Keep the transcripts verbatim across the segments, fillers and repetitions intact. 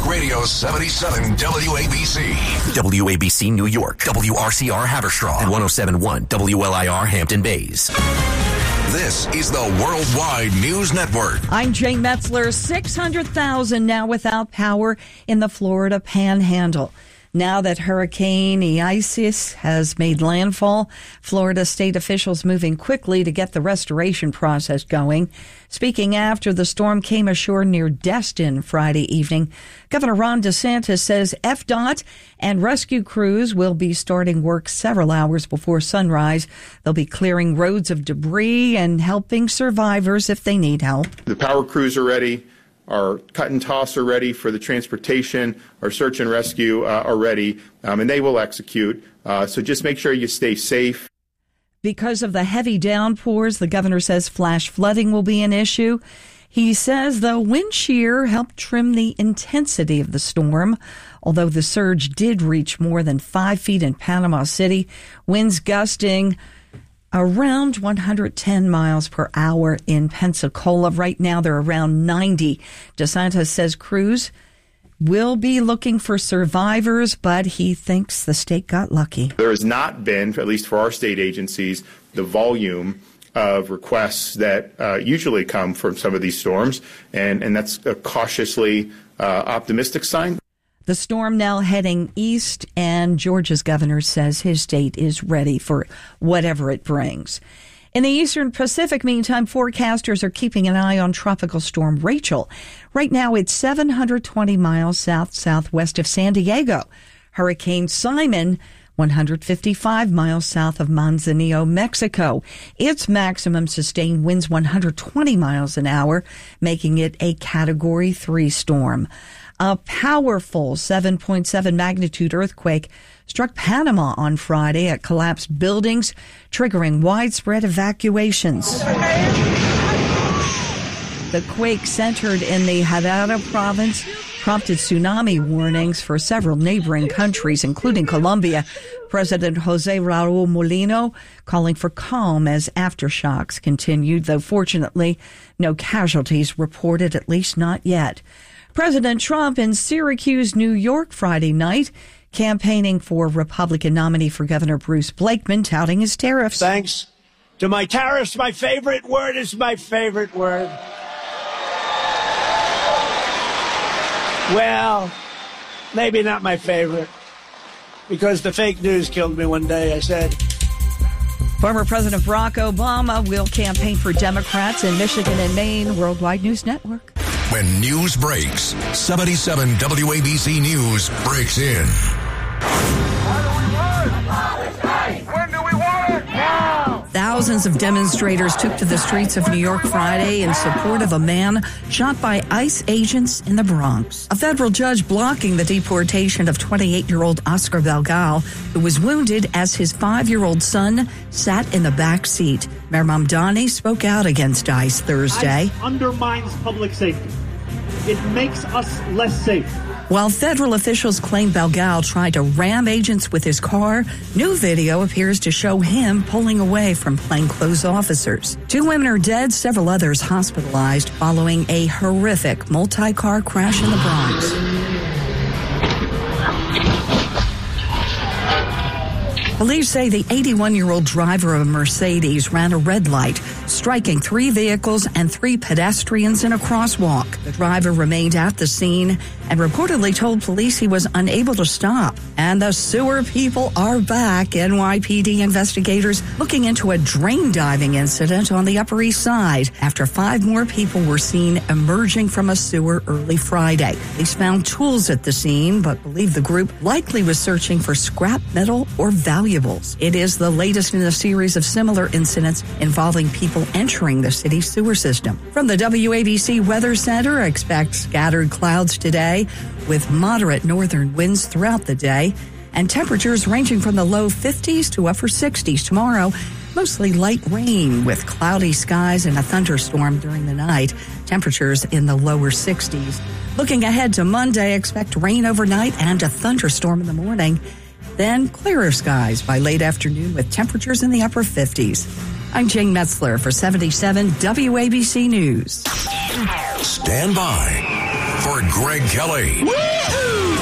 Talk Radio seventy-seven W A B C. W A B C New York, W R C R Haverstraw, and one oh seven point one W L I R Hampton Bays. This is the Worldwide News Network. I'm Jane Metzler. six hundred thousand now without power in the Florida Panhandle. Now that Hurricane Isis has made landfall, Florida state officials moving quickly to get the restoration process going. Speaking after the storm came ashore near Destin Friday evening, Governor Ron DeSantis says F D O T and rescue crews will be starting work several hours before sunrise. They'll be clearing roads of debris and helping survivors if they need help. The power crews are ready. Our cut and toss are ready for the transportation. Our search and rescue uh, are ready, um, and they will execute. Uh, so just make sure you stay safe. Because of the heavy downpours, the governor says flash flooding will be an issue. He says the wind shear helped trim the intensity of the storm, although the surge did reach more than five feet in Panama City. Winds gusting around one hundred ten miles per hour in Pensacola. Right now, they're around ninety. DeSantis says crews will be looking for survivors, but he thinks the state got lucky. There has not been, at least for our state agencies, the volume of requests that uh, usually come from some of these storms, and, and that's a cautiously uh, optimistic sign. The storm now heading east, and Georgia's governor says his state is ready for whatever it brings. In the eastern Pacific, meantime, forecasters are keeping an eye on Tropical Storm Rachel. Right now, it's seven hundred twenty miles south-southwest of San Diego. Hurricane Simon, one hundred fifty-five miles south of Manzanillo, Mexico. Its maximum sustained winds one hundred twenty miles an hour, making it a Category three storm. A powerful seven point seven magnitude earthquake struck Panama on Friday at collapsed buildings, triggering widespread evacuations. The quake centered in the Herrera province prompted tsunami warnings for several neighboring countries, including Colombia. President Jose Raul Molino calling for calm as aftershocks continued, though fortunately no casualties reported, at least not yet. President Trump in Syracuse, New York, Friday night, campaigning for Republican nominee for Governor Bruce Blakeman, touting his tariffs. Thanks to my tariffs, my favorite word is my favorite word. Well, maybe not my favorite, because the fake news killed me one day, I said. Former President Barack Obama will campaign for Democrats in Michigan and Maine. Worldwide News Network. When news breaks, seventy-seven W A B C News breaks in. When do we want it? Now! Thousands of demonstrators took to the streets of New York Friday in support of a man shot by ICE agents in the Bronx. A federal judge blocking the deportation of twenty-eight-year-old Oscar Belgal, who was wounded as his five-year-old son sat in the back seat. Mayor Mamdani spoke out against ICE Thursday. ICE undermines public safety. It makes us less safe. While federal officials claim Belgal tried to ram agents with his car, new video appears to show him pulling away from plainclothes officers. Two women are dead, several others hospitalized following a horrific multi-car crash in the Bronx. Police say the eighty-one-year-old driver of a Mercedes ran a red light, striking three vehicles and three pedestrians in a crosswalk. The driver remained at the scene and reportedly told police he was unable to stop. And the sewer people are back. N Y P D investigators looking into a drain diving incident on the Upper East Side after five more people were seen emerging from a sewer early Friday. Police found tools at the scene, but believe the group likely was searching for scrap metal or valuables. It is the latest in a series of similar incidents involving people entering the city's sewer system. From the W A B C Weather Center, expect scattered clouds today with moderate northern winds throughout the day and temperatures ranging from the low fifties to upper sixties tomorrow. Mostly light rain with cloudy skies and a thunderstorm during the night. Temperatures in the lower sixties. Looking ahead to Monday, expect rain overnight and a thunderstorm in the morning. Then clearer skies by late afternoon with temperatures in the upper fifties. I'm Jane Metzler for seventy-seven W A B C News. Stand by. for Greg Kelly. Woo-hoo!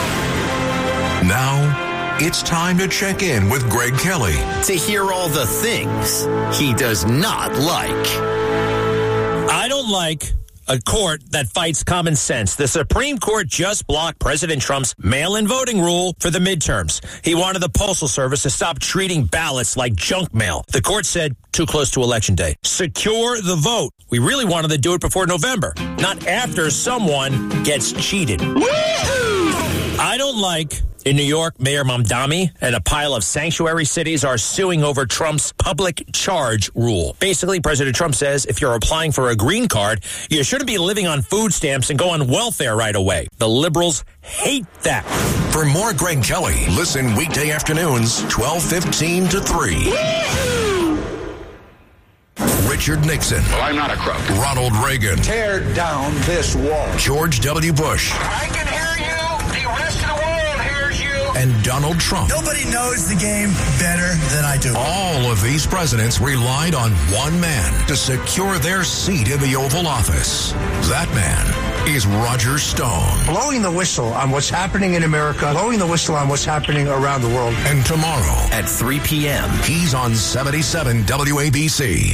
Now, it's time to check in with Greg Kelly. To hear all the things he does not like. I don't like a court that fights common sense. The Supreme Court just blocked President Trump's mail-in voting rule for the midterms. He wanted the Postal Service to stop treating ballots like junk mail. The court said, too close to Election Day. Secure the vote. We really wanted to do it before November, not after someone gets cheated. Woo-hoo! I don't like... In New York, Mayor Mamdani and a pile of sanctuary cities are suing over Trump's public charge rule. Basically, President Trump says if you're applying for a green card, you shouldn't be living on food stamps and go on welfare right away. The liberals hate that. For more Greg Kelly, listen weekday afternoons, twelve fifteen to three. Woo-hoo! Richard Nixon. Well, I'm not a crook. Ronald Reagan. Tear down this wall. George W. Bush. I can hear you. The rest of the world hears you. And Donald Trump. Nobody knows the game better than I do. All of these presidents relied on one man to secure their seat in the Oval Office. That man is Roger Stone. Blowing the whistle on what's happening in America, blowing the whistle on what's happening around the world. And tomorrow at three p.m., he's on seventy-seven W A B C.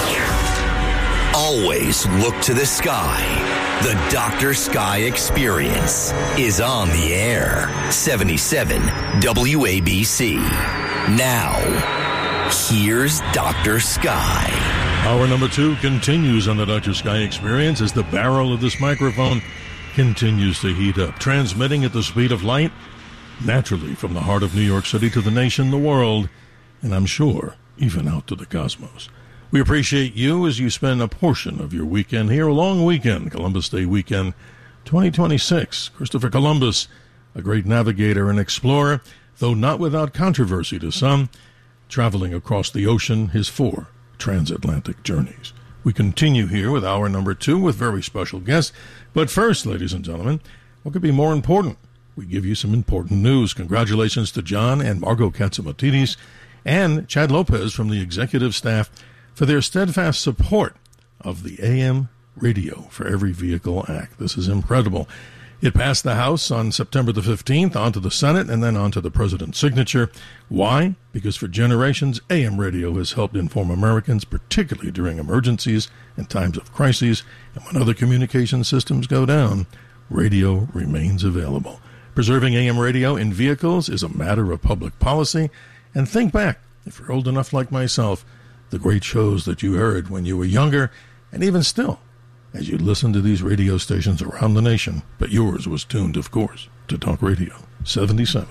Always look to the sky. The Doctor Sky Experience is on the air. seventy-seven W A B C. Now, here's Doctor Sky. Hour number two continues on the Doctor Sky Experience as the barrel of this microphone continues to heat up, transmitting at the speed of light, naturally from the heart of New York City to the nation, the world, and I'm sure even out to the cosmos. We appreciate you as you spend a portion of your weekend here, a long weekend, Columbus Day weekend twenty twenty-six. Christopher Columbus, a great navigator and explorer, though not without controversy to some, traveling across the ocean his four transatlantic journeys. We continue here with hour number two with very special guests. But first, ladies and gentlemen, what could be more important? We give you some important news. Congratulations to John and Margot Katzimatidis and Chad Lopez from the executive staff for their steadfast support of the A M Radio for Every Vehicle Act. This is incredible. It passed the House on September the fifteenth, onto the Senate, and then onto the President's signature. Why? Because for generations, A M radio has helped inform Americans, particularly during emergencies and times of crises, and when other communication systems go down, radio remains available. Preserving A M radio in vehicles is a matter of public policy, and think back, if you're old enough like myself, the great shows that you heard when you were younger, and even still, as you listen to these radio stations around the nation, but yours was tuned, of course, to Talk Radio, seventy-seven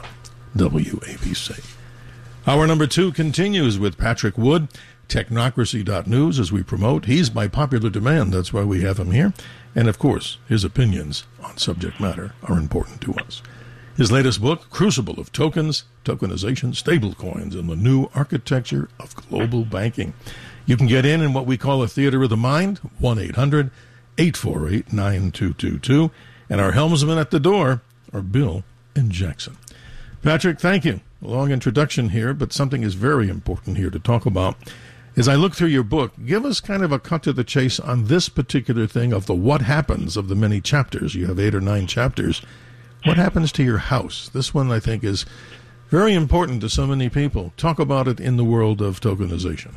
W A B C. Hour number two continues with Patrick Wood, technocracy dot news, as we promote. He's by popular demand, that's why we have him here. And, of course, his opinions on subject matter are important to us. His latest book, Crucible of Tokens, Tokenization, Stablecoins, and the New Architecture of Global Banking. You can get in in what we call a theater of the mind, one eight hundred eight four eight nine two two two. And our helmsmen at the door are Bill and Jackson. Patrick, thank you. A long introduction here, but something is very important here to talk about. As I look through your book, give us kind of a cut to the chase on this particular thing of the what happens of the many chapters. You have eight or nine chapters. What happens to your house? This one, I think, is very important to so many people. Talk about it in the world of tokenization.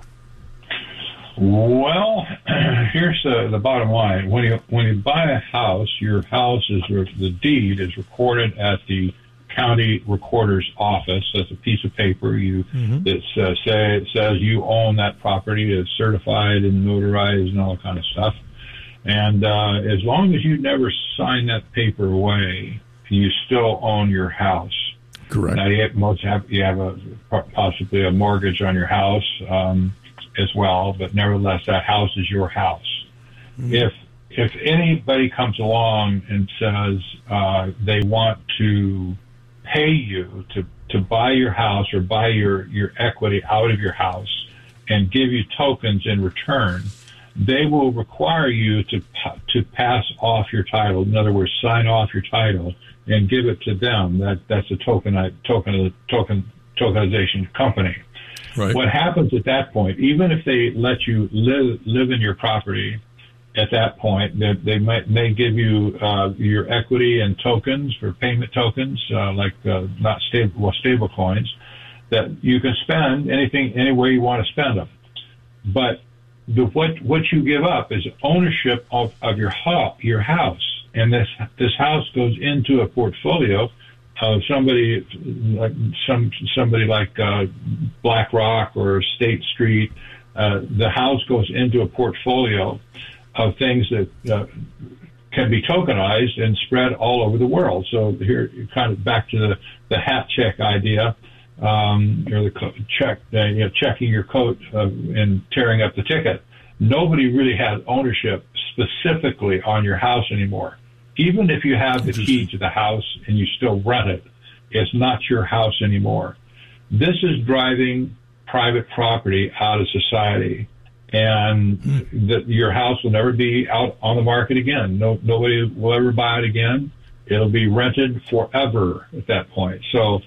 Well, here's the, the bottom line. When you when you buy a house, your house is the deed is recorded at the county recorder's office. That's a piece of paper you mm-hmm. that uh, say it says you own that property. It's certified and notarized and all that kind of stuff. And uh, as long as you never sign that paper away, you still own your house. Correct. Now, you have, most have, you have a possibly a mortgage on your house um, as well, but nevertheless, that house is your house. Mm-hmm. If if anybody comes along and says uh, they want to pay you to, to buy your house or buy your, your equity out of your house and give you tokens in return, they will require you to to pass off your title. In other words, sign off your title and give it to them. That that's a token token token tokenization company. Right. What happens at that point? Even if they let you live live in your property at that point. They, they might may give you uh, your equity and tokens for payment tokens, uh, like uh, not stable well, stable coins, that you can spend anything any way you want to spend them. But the, what what you give up is ownership of, of your ho- your house, and this this house goes into a portfolio of somebody like some somebody like uh, BlackRock or State Street. Uh, the house goes into a portfolio of things that uh, can be tokenized and spread all over the world. So here, kind of back to the, the hat check idea, um, or the co- check, uh, you know, checking your coat uh, and tearing up the ticket. Nobody really has ownership specifically on your house anymore. Even if you have the key to the house and you still rent it, it's not your house anymore. This is driving private property out of society, and that your house will never be out on the market again. No, nobody will ever buy it again. It'll be rented forever at that point. So,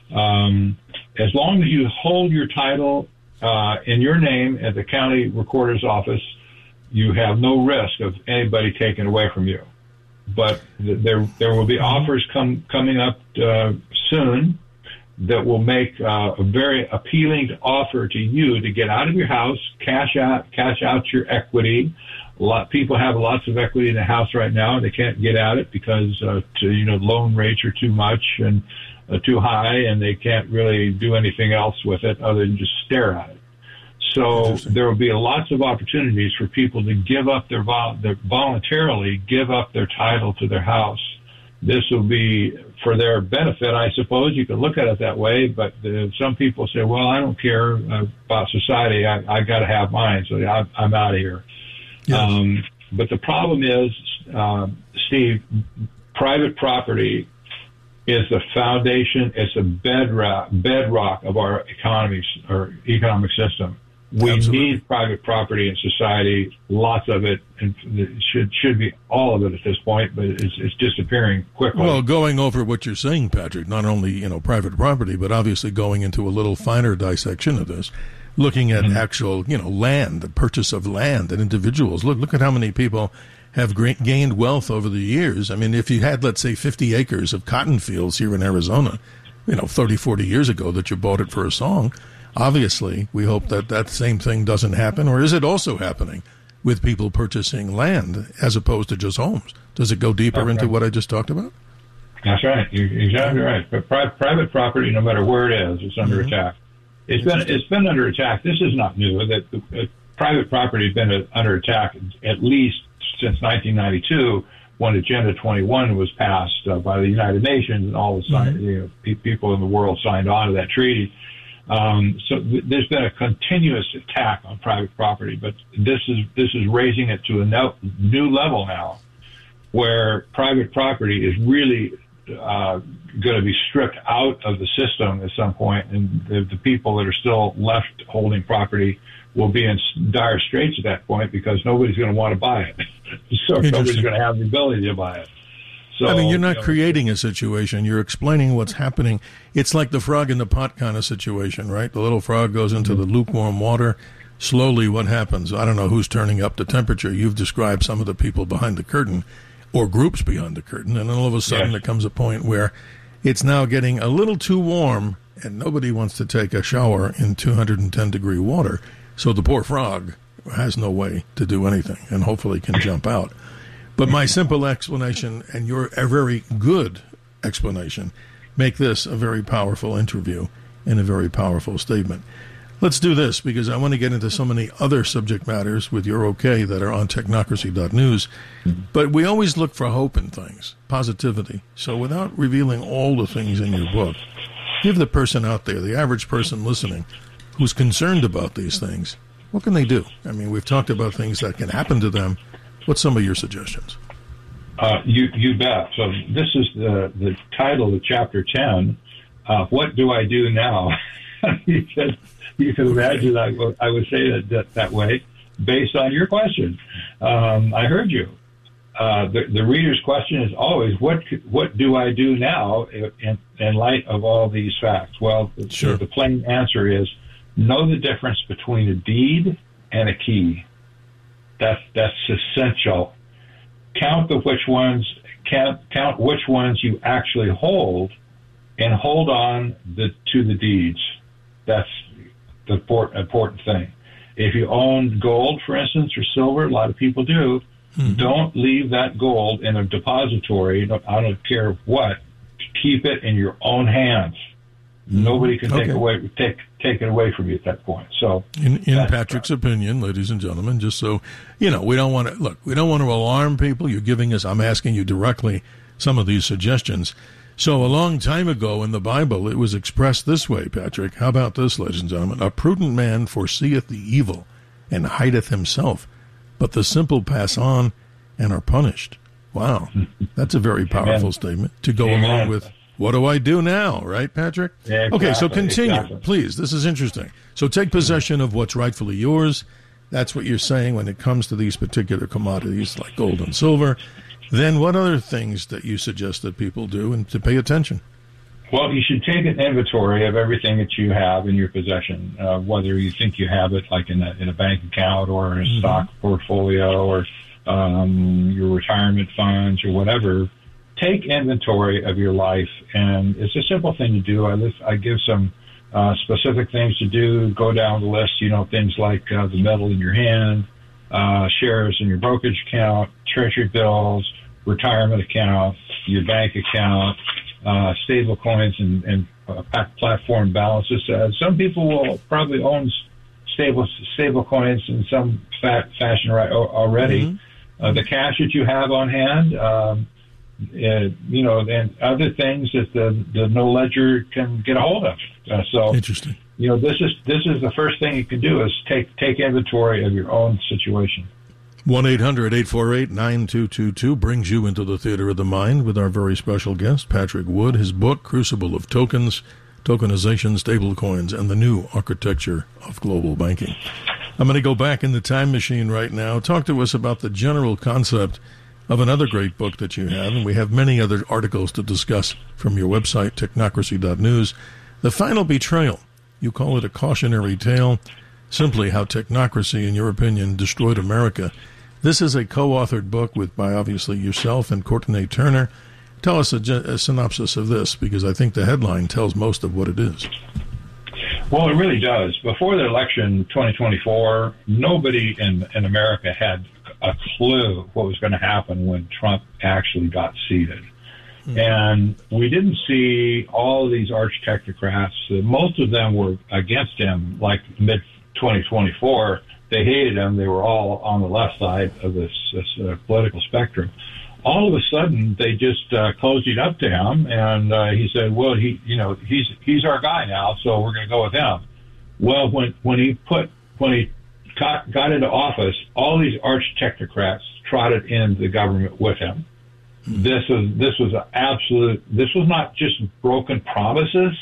um, as long as you hold your title uh, in your name at the county recorder's office, you have no risk of anybody taking away from you. But th- there, there will be offers come coming up uh, soon that will make uh, a very appealing offer to you to get out of your house, cash out, cash out your equity. A lot people have lots of equity in the house right now, and they can't get at it because uh, to, you know loan rates are too much and uh, too high, and they can't really do anything else with it other than just stare at it. So there will be lots of opportunities for people to give up their, vol- their voluntarily give up their title to their house. This will be for their benefit, I suppose. You can look at it that way, but uh, some people say, well, I don't care uh, about society. I, I got to have mine, so I, I'm out of here. Yes. Um, but the problem is, uh, Steve, private property is the foundation, it's a bedrock, bedrock of our economies, our economic system. We Absolutely. Need private property in society, lots of it, and it should should be all of it at this point, but it's, it's disappearing quickly. Well, going over what you're saying, Patrick, not only you know private property, but obviously going into a little finer dissection of this, looking at mm-hmm. actual you know land, the purchase of land, and individuals. Look, look at how many people have gained wealth over the years. I mean, if you had, let's say, fifty acres of cotton fields here in Arizona, you know, thirty, forty years ago that you bought it for a song. Obviously, we hope that that same thing doesn't happen, or is it also happening with people purchasing land as opposed to just homes? Does it go deeper That's into right. what I just talked about? That's right. You're exactly right. But pri- private property, no matter where it is, it's under mm-hmm. attack. It's been it's been under attack. This is not new. That uh, private property has been uh, under attack at least since nineteen ninety-two, when Agenda twenty-one was passed uh, by the United Nations, and all the mm-hmm. you know, pe- people in the world signed on to that treaty. Um, so th- there's been a continuous attack on private property, but this is this is raising it to a no- new level now, where private property is really uh, going to be stripped out of the system at some point, and the, the people that are still left holding property will be in dire straits at that point because nobody's going to want to buy it. So nobody's going to have the ability to buy it. So, I mean, you're not you know, creating a situation. You're explaining what's happening. It's like the frog in the pot kind of situation, right? The little frog goes into the lukewarm water. Slowly, what happens? I don't know who's turning up the temperature. You've described some of the people behind the curtain or groups behind the curtain. And then all of a sudden, yes. there comes a point where it's now getting a little too warm and nobody wants to take a shower in two hundred ten degree water. So the poor frog has no way to do anything and hopefully can jump out. But my simple explanation and your a very good explanation make this a very powerful interview and a very powerful statement. Let's do this because I want to get into so many other subject matters with your okay that are on technocracy dot news. But we always look for hope in things, positivity. So without revealing all the things in your book, give the person out there, the average person listening, who's concerned about these things, what can they do? I mean, we've talked about things that can happen to them. What's some of your suggestions? Uh, you you bet. So this is the, the title of Chapter ten. Uh, what do I do now? you can you can imagine I, I would say that, that that way based on your question. Um, I heard you. Uh, the, the reader's question is always, what what do I do now in, in light of all these facts? Well, sure. the, the plain answer is know the difference between a deed and a key. That's that's essential. Count the which ones count count which ones you actually hold, and hold on the to the deeds. That's the important important thing. If you own gold, for instance, or silver, a lot of people do. Mm-hmm. Don't leave that gold in a depository. I don't care what. Keep it in your own hands. Nobody can take okay. away take take it away from you at that point. So, in, in Patrick's opinion, ladies and gentlemen, just so you know, we don't want to look. We don't want to alarm people. You're giving us. I'm asking you directly some of these suggestions. So, a long time ago in the Bible, it was expressed this way, Patrick. How about this, ladies and gentlemen? A prudent man foreseeth the evil and hideth himself, but the simple pass on and are punished. Wow, that's a very powerful Amen. Statement to go Amen. Along with. What do I do now, right, Patrick? Yeah, exactly, okay, so continue, exactly. please. This is interesting. So take possession of what's rightfully yours. That's what you're saying when it comes to these particular commodities like gold and silver. Then what other things that you suggest that people do and to pay attention? Well, you should take an inventory of everything that you have in your possession, uh, whether you think you have it like in a, in a bank account or in a mm-hmm. stock portfolio or um, your retirement funds or whatever. Take inventory of your life, and it's a simple thing to do. I, list, I give some uh, specific things to do. Go down the list, you know, things like uh, the metal in your hand, uh, shares in your brokerage account, treasury bills, retirement account, your bank account, uh, stable coins and, and uh, platform balances. Uh, some people will probably own stable stable coins in some fat fashion right already. Mm-hmm. Uh, the cash that you have on hand, um, Uh, you know, and other things that the, the no ledger can get a hold of. Uh, so, interesting. You know, this is this is the first thing you can do is take take inventory of your own situation. one eight hundred eight four eight nine two two two brings you into the theater of the mind with our very special guest, Patrick Wood. His book, Crucible of Tokens, Tokenization, Stablecoins, and the New Architecture of Global Banking. I'm going to go back in the time machine right now. Talk to us about the general concept of another great book that you have, and we have many other articles to discuss from your website, technocracy dot news. The Final Betrayal. You call it a cautionary tale, simply how technocracy, in your opinion, destroyed America. This is a co-authored book with, by obviously yourself and Courtney Turner. Tell us a, a synopsis of this, because I think the headline tells most of what it is. Well, it really does. Before the election twenty twenty-four, nobody in, in America had a clue what was going to happen when Trump actually got seated. Mm-hmm. And we didn't see all of these arch technocrats. Uh, most of them were against him, like mid twenty twenty-four. They hated him. They were all on the left side of this, this uh, political spectrum. All of a sudden, they just uh, cozied up to him, and uh, he said, "Well, he, you know, he's he's our guy now, so we're going to go with him." Well, when when he put when he got, got into office, all these arch technocrats trotted into the government with him. This was this was an absolute. This was not just broken promises.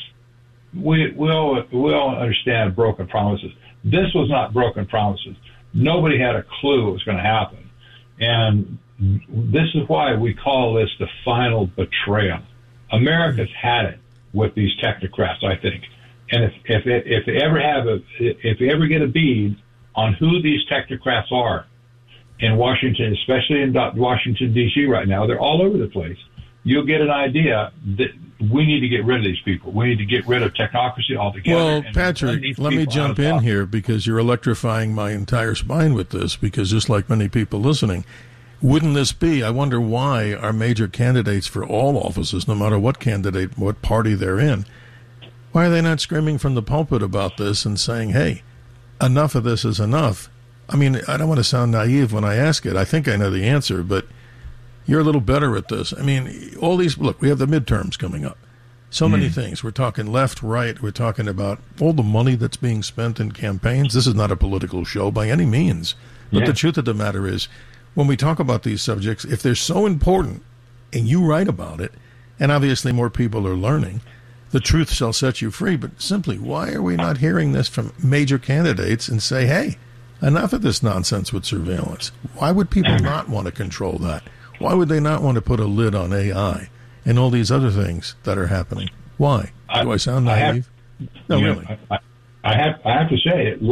We we all we all understand broken promises. This was not broken promises. Nobody had a clue what was going to happen, and this is why we call this the final betrayal. America's had it with these technocrats, I think. And if if if they ever have a if they ever get a bead on who these technocrats are in Washington, especially in Washington D C right now, they're all over the place. You'll get an idea that we need to get rid of these people. We need to get rid of technocracy altogether. Well, Patrick, let me jump in here because you're electrifying my entire spine with this. Because just like many people listening. Wouldn't this be, I wonder why our major candidates for all offices, no matter what candidate, what party they're in, why are they not screaming from the pulpit about this and saying, hey, enough of this is enough? I mean, I don't want to sound naive when I ask it. I think I know the answer, but you're a little better at this. I mean, all these, look, we have the midterms coming up. So many mm. things. We're talking left, right. We're talking about all the money that's being spent in campaigns. This is not a political show by any means. But yeah. The truth of the matter is, when we talk about these subjects, if they're so important and you write about it, and obviously more people are learning, the truth shall set you free. But simply, why are we not hearing this from major candidates and say, hey, enough of this nonsense with surveillance? Why would people not want to control that? Why would they not want to put a lid on A I and all these other things that are happening? Why? Do I sound naive? I have, no, really. Know, I, I have I have to say,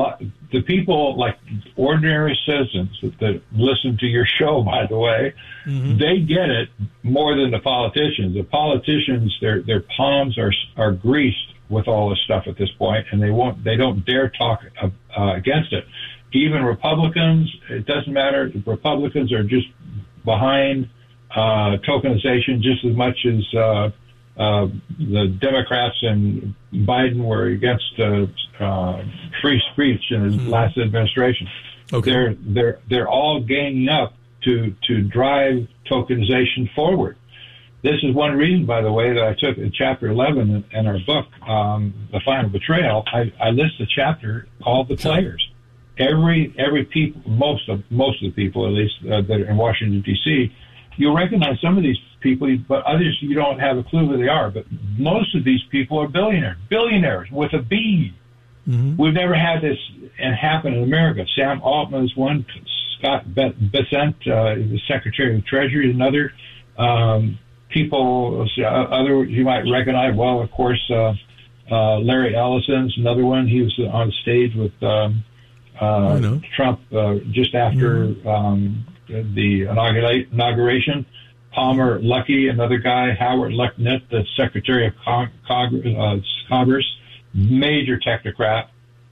the people, like ordinary citizens that, that listen to your show, by the way, mm-hmm. they get it more than the politicians. The politicians, their their palms are are greased with all this stuff at this point, and they won't they don't dare talk uh, uh, against it. Even Republicans, it doesn't matter. Republicans are just behind uh, tokenization just as much as uh, uh, the Democrats and Biden were against uh, uh, free speech in his mm-hmm. last administration. Okay. They're they're they're all ganging up to to drive tokenization forward. This is one reason, by the way, that I took in chapter eleven in, in our book, um, The Final Betrayal. I, I list a chapter called The Players. Every every people, most of most of the people, at least uh, that are in Washington D C, you'll recognize some of these people, but others you don't have a clue who they are. But most of these people are billionaires, billionaires with a B. Mm-hmm. We've never had this and happen in America. Sam Altman is one. Scott Bessent, uh, the Secretary of the Treasury, is another. Um, people, uh, other you might recognize. Well, of course, uh, uh, Larry Ellison's another one. He was on stage with. Um, Uh, Trump uh, just after mm-hmm. um, the inaugurate, inauguration. Palmer Luckey, another guy. Howard Lutnick, the Secretary of Con- Congress, uh, Congress, major technocrat.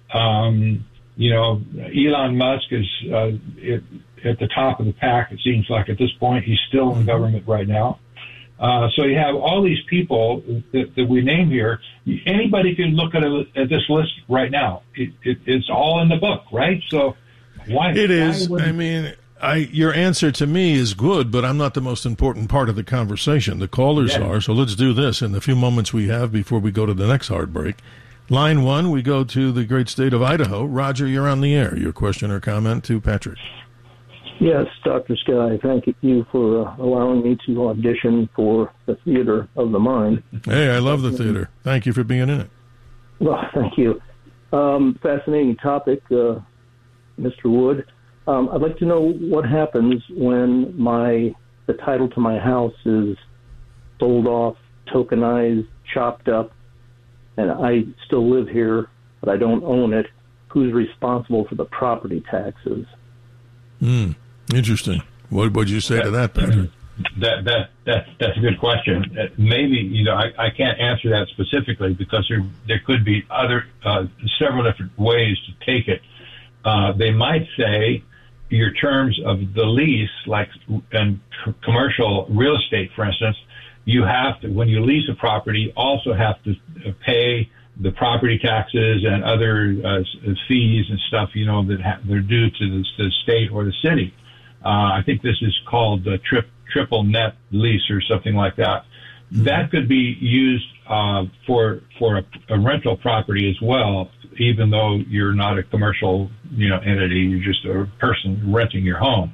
Um, you know, Elon Musk is uh, it, at the top of the pack, it seems like at this point. He's still in government right now. Uh, so you have all these people that, that we name here. Anybody can look at, a, at this list right now. It, it, it's all in the book, right? So why? It is. Why I mean, I your answer to me is good, but I'm not the most important part of the conversation. The callers yeah. are. So let's do this in the few moments we have before we go to the next hard break. Line one, we go to the great state of Idaho. Roger, you're on the air. Your question or comment to Patrick. Yes, Doctor Sky, thank you for uh, allowing me to audition for the Theater of the Mind. Hey, I love the theater. Thank you for being in it. Well, thank you. Um, fascinating topic, uh, Mister Wood. Um, I'd like to know what happens when my the title to my house is sold off, tokenized, chopped up, and I still live here, but I don't own it. Who's responsible for the property taxes? Hmm. Interesting. What would you say that, to that, Patrick? That that that that's a good question. Uh, maybe you know I, I can't answer that specifically because there there could be other uh, several different ways to take it. Uh, they might say your terms of the lease, like in c- commercial real estate, for instance, you have to when you lease a property also have to pay the property taxes and other uh, fees and stuff, you know, that ha- they're due to the, the state or the city. Uh, I think this is called the trip, triple net lease or something like that. Mm-hmm. That could be used uh, for for a, a rental property as well, even though you're not a commercial, you know, entity. You're just a person renting your home.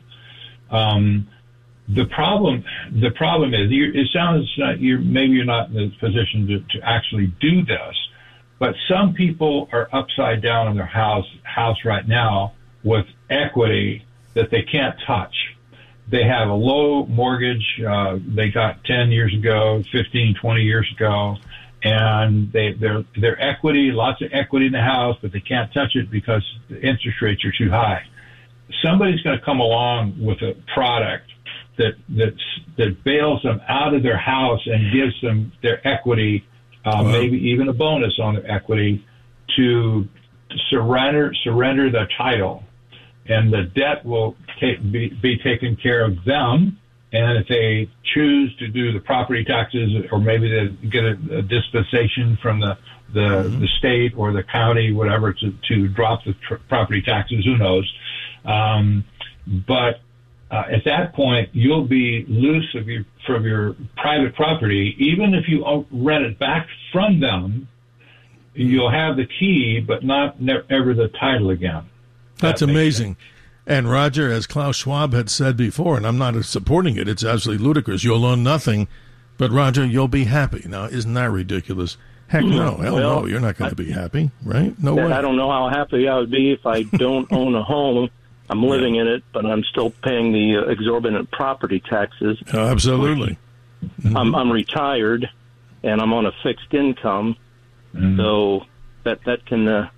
Um, the problem, the problem is, you, it sounds like you're maybe you're not in the position to, to actually do this. But some people are upside down in their house house right now with equity that they can't touch. They have a low mortgage uh, they got ten years ago, fifteen, twenty years ago, and they their their equity, lots of equity in the house, but they can't touch it because the interest rates are too high. Somebody's going to come along with a product that that that bails them out of their house and gives them their equity. Uh, wow. Maybe even a bonus on their equity to surrender surrender the title, and the debt will take, be, be taken care of them. And if they choose to do the property taxes, or maybe they get a, a dispensation from the the, mm-hmm. the state or the county, whatever, to, to drop the tr- property taxes, who knows? Um, but uh, at that point, you'll be loose of your from your private property. Even if you rent it back from them, you'll have the key, but not never, ever the title again. That's that amazing. And Roger, as Klaus Schwab had said before, and I'm not supporting it, it's absolutely ludicrous. You'll own nothing, but Roger, you'll be happy. Now, isn't that ridiculous? Heck no. Hell well, no, you're not going to be happy, right? No way. way. I don't know how happy I would be if I don't own a home. I'm living in it, but I'm still paying the uh, exorbitant property taxes. Oh, absolutely. Mm-hmm. I'm, I'm retired, and I'm on a fixed income, mm-hmm. so that that can uh,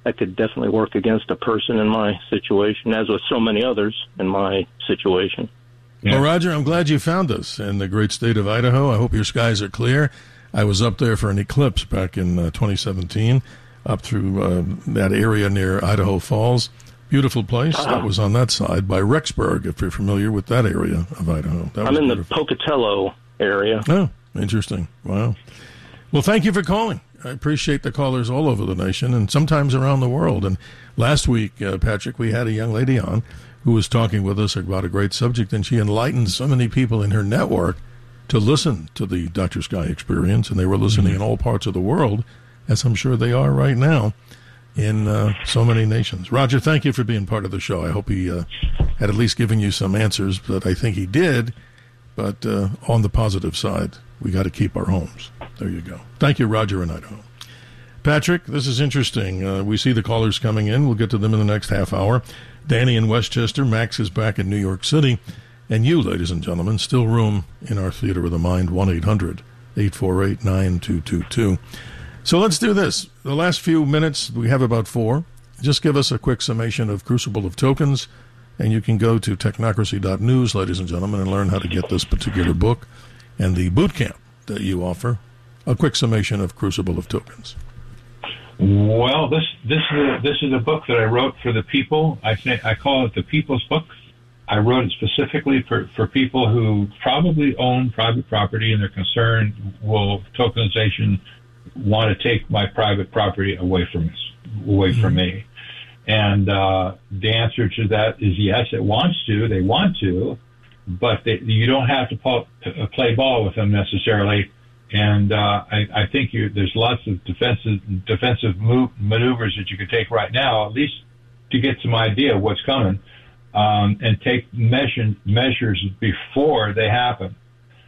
that could definitely work against a person in my situation, as with so many others in my situation. Yeah. Well, Roger, I'm glad you found us in the great state of Idaho. I hope your skies are clear. I was up there for an eclipse back in uh, twenty seventeen, up through uh, that area near Idaho Falls. Beautiful place. Uh-huh. That was on that side by Rexburg, if you're familiar with that area of Idaho. That I'm in beautiful. the Pocatello area. Oh, interesting. Wow. Well, thank you for calling. I appreciate the callers all over the nation and sometimes around the world. And last week, uh, Patrick, we had a young lady on who was talking with us about a great subject, and she enlightened so many people in her network to listen to the Doctor Sky Experience, and they were listening mm-hmm. in all parts of the world, as I'm sure they are right now in uh, so many nations. Roger, thank you for being part of the show. I hope he uh, had at least given you some answers, but I think he did. But uh, on the positive side, we got to keep our homes. There you go. Thank you, Roger in Idaho. Patrick, this is interesting. Uh, we see the callers coming in. We'll get to them in the next half hour. Danny in Westchester. Max is back in New York City. And you, ladies and gentlemen, still room in our Theater of the Mind, one eight hundred eight four eight nine two two two. So let's do this. The last few minutes, we have about four. Just give us a quick summation of Crucible of Tokens, and you can go to technocracy dot news, ladies and gentlemen, and learn how to get this particular book and the boot camp that you offer. A quick summation of Crucible of Tokens. Well, this this is a, this is a book that I wrote for the people. I think I call it the People's Book. I wrote it specifically for, for people who probably own private property and they're concerned, will tokenization want to take my private property away from us, away mm-hmm. from me? And uh, the answer to that is yes, it wants to. They want to, but they, you don't have to play, play ball with them necessarily. And uh, I, I think you, there's lots of defensive defensive move, maneuvers that you can take right now, at least to get some idea of what's coming, um, and take measure, measures before they happen.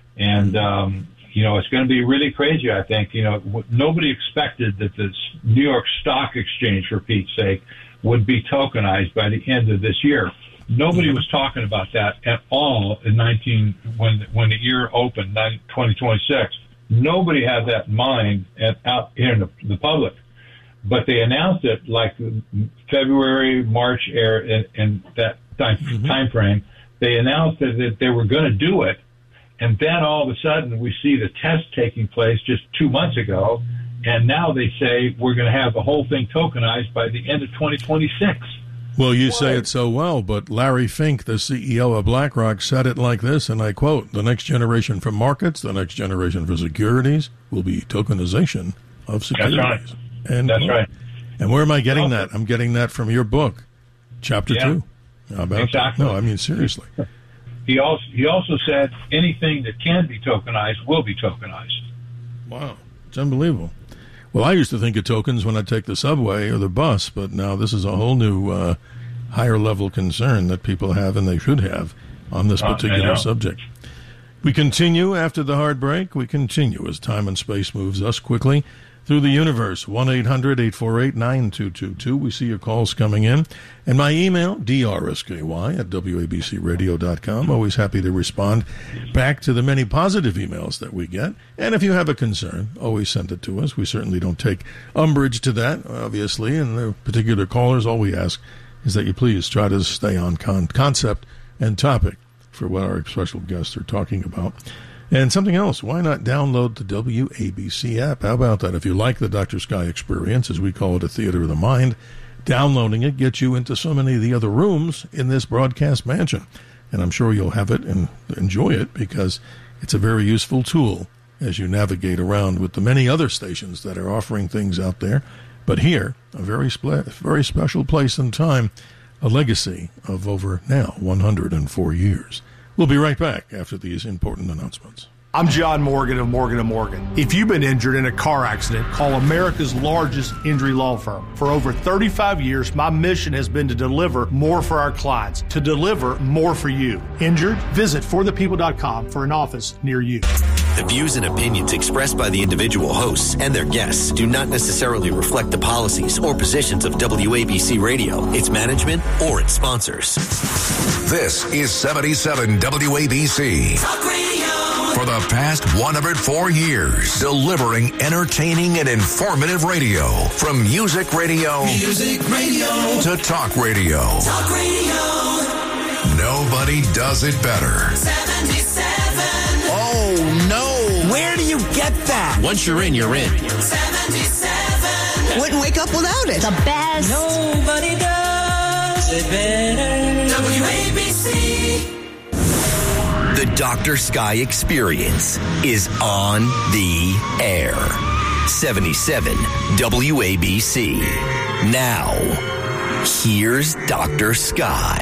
And um, you know, it's going to be really crazy. I think you know nobody expected that the New York Stock Exchange, for Pete's sake, would be tokenized by the end of this year. Nobody was talking about that at all in nineteen when when the year opened, twenty twenty-six. Nobody had that in mind at, out here in the, the public, but they announced it like February, March, air in, in that time, mm-hmm. time frame. They announced that, that they were going to do it, and then all of a sudden we see the test taking place just two months ago, and now they say we're going to have the whole thing tokenized by the end of twenty twenty-six. Well, you say it so well, but Larry Fink, the C E O of BlackRock, said it like this, and I quote, "The next generation for markets, the next generation for securities will be tokenization of securities." That's right. And, That's right. And where am I getting that? I'm getting that from your book, Chapter yeah. two. How about exactly. that? No, I mean, seriously. He also, he also said anything that can be tokenized will be tokenized. Wow. It's unbelievable. Well, I used to think of tokens when I take the subway or the bus, but now this is a whole new uh, higher-level concern that people have and they should have on this particular uh, subject. We continue after the hard break. We continue as time and space moves us quickly through the universe. one eight hundred eight four eight nine two two two. We see your calls coming in. And my email, d r s k y at w a b c radio dot com. Always happy to respond back to the many positive emails that we get. And if you have a concern, always send it to us. We certainly don't take umbrage to that, obviously. And the particular callers, all we ask is that you please try to stay on con- concept and topic for what our special guests are talking about. And something else, why not download the W A B C app? How about that? If you like the Doctor Sky Experience, as we call it, a Theater of the Mind, downloading it gets you into so many of the other rooms in this broadcast mansion. And I'm sure you'll have it and enjoy it because it's a very useful tool as you navigate around with the many other stations that are offering things out there. But here, a very, spe- very special place and time, a legacy of over now one hundred four years. We'll be right back after these important announcements. I'm John Morgan of Morgan and Morgan. If you've been injured in a car accident, call America's largest injury law firm. For over thirty-five years, my mission has been to deliver more for our clients, to deliver more for you. Injured? Visit for the people dot com for an office near you. The views and opinions expressed by the individual hosts and their guests do not necessarily reflect the policies or positions of W A B C Radio, its management, or its sponsors. This is seventy-seven W A B C. Talk Radio. For the past one hundred four years, delivering entertaining and informative radio. From music radio, music radio to talk radio. Talk radio. Nobody does it better. seventy-seven. Oh, no. Where do you get that? Once you're in, you're in. seventy-seven. Wouldn't wake up without it. The best. Nobody does it better. W A B C. The Doctor Sky Experience is on the air. seventy-seven W A B C. Now, here's Doctor Sky.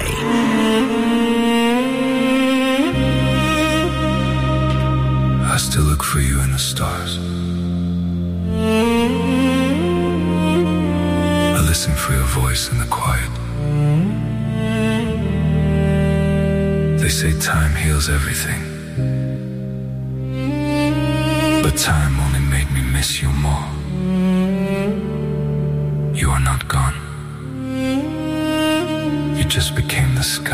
I still look for you in the stars. I listen for your voice in the quiet. They say time heals everything. But time only made me miss you more. You are not gone. You just became the sky.